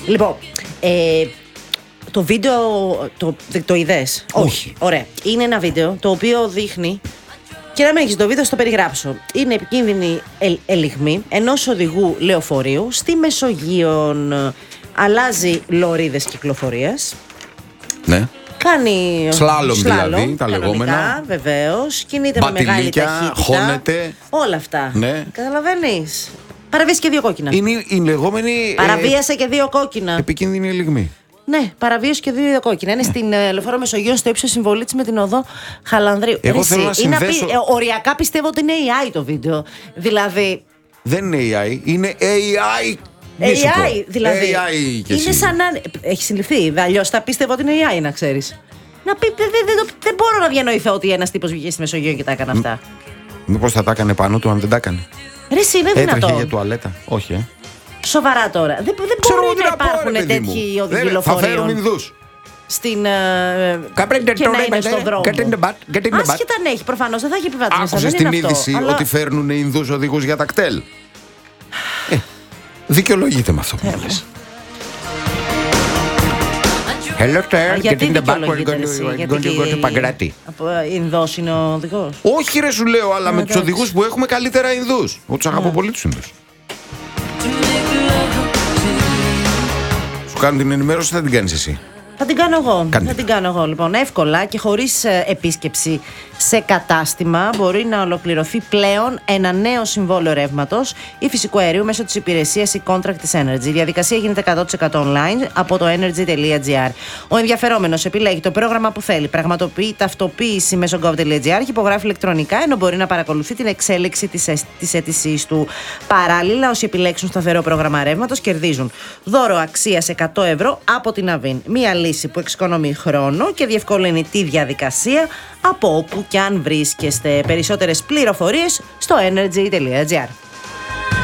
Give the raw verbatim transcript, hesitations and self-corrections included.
Λοιπόν, ε, το βίντεο το, το είδες? Όχι. Ωραία. Είναι ένα βίντεο το οποίο δείχνει. Και να μην έχεις το βίντεο, στο περιγράψω. Είναι επικίνδυνη ελ, ελιγμή ενός οδηγού λεωφορείου στη Μεσογείον. Αλλάζει λωρίδες κυκλοφορίας. Ναι. Κάνει σλάλομ δηλαδή, τα λεγόμενα. Βεβαίως. Κινείται με μεγάλη ταχύτητα. Χώνεται. Όλα αυτά. Ναι. Καταλαβαίνεις. Παραβίασε και δύο κόκκινα. Είναι η λεγόμενη. Παραβίασε ε, και δύο κόκκινα. Επικίνδυνη ελιγμή. Ναι, παραβίαση και δύο κόκκινα. Είναι στην ε, λεωφόρο Μεσογείων, στο ίψος συμβολή της με την οδό Χαλανδρίου. Εγώ Εσύ, θέλω να συνδέσω... είναι, ε, οριακά πιστεύω ότι είναι έι άι το βίντεο. Δηλαδή. Δεν είναι έι άι, είναι έι άι. έι άι, δηλαδή. έι άι και είναι εσύ. σαν να. Έχει συλληφθεί. Αλλιώς θα πίστευω ότι είναι έι άι, να ξέρεις. Να πει, δεν δε, δε, δεν μπορώ να διανοηθώ ότι ένας τύπος βγήκε στη Μεσογείο και τα έκανε αυτά. Μήπως θα τα έκανε πάνω του, αν δεν τα έκανε. Ρε, εσύ, είναι δυνατόν. Έτρεχε για τουαλέτα. Όχι, ε. Σοβαρά τώρα. Δεν, δεν μπορεί να υπάρχουν τέτοιοι οδηγοί λεωφορείων. Θα φέρουν Ινδούς. Στην. Uh, και να είναι στον δρόμο. Άσχετα αν έχει, προφανώς δεν θα έχει επιβάτη μέσα. Άκουσες την είδηση αλλά... ότι φέρνουν Ινδούς οδηγούς για τα κτέλ. Ε, δικαιολογείται με αυτό που μου λες. Hello sir, γιατί getting the back we're going to go to Παγκράτη. Ινδός είναι ο οδηγός. Όχι ρε σου λέω, αλλά με τους οδηγούς που έχουμε καλύτερα Ινδούς. Εγώ τους αγαπώ πολύ τους Ινδούς. Σου κάνω την ενημέρωση, θα την κάνεις εσύ? Θα την κάνω εγώ. Κάντε. Θα την κάνω εγώ. Λοιπόν, εύκολα και χωρίς ε, επίσκεψη σε κατάστημα μπορεί να ολοκληρωθεί πλέον ένα νέο συμβόλαιο ρεύματος ή φυσικού αερίου μέσω της υπηρεσίας e-contract της Energy. Η διαδικασία γίνεται εκατό τοις εκατό online από το energy τελεία gr. Ο ενδιαφερόμενος επιλέγει το πρόγραμμα που θέλει, πραγματοποιεί ταυτοποίηση μέσω gov τελεία gr και υπογράφει ηλεκτρονικά, ενώ μπορεί να παρακολουθεί την εξέλιξη της, της αίτησής του. Παράλληλα, όσοι επιλέξουν σταθερό πρόγραμμα ρεύματος κερδίζουν δώρο αξίας εκατό ευρώ από την Avin. Μία λύση που εξοικονομεί χρόνο και διευκολύνει τη διαδικασία από όπου και αν βρίσκεστε. Περισσότερες πληροφορίες στο energy τελεία gr.